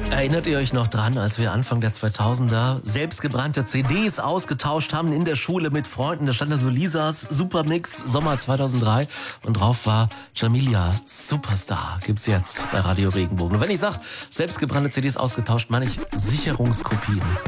Erinnert ihr euch noch dran, als wir Anfang der 2000er selbstgebrannte CDs ausgetauscht haben in der Schule mit Freunden? Da stand da so Lisas Supermix Sommer 2003 und drauf war Jamilia Superstar. Gibt's jetzt bei Radio Regenbogen. Und wenn ich sage, selbstgebrannte CDs ausgetauscht, meine ich Sicherungskopien.